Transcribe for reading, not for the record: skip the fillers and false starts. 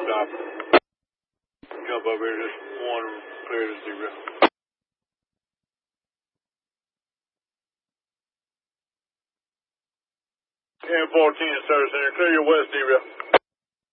stop. Jump over here, just one clear to 0. 10-14 service center, clear your west 0.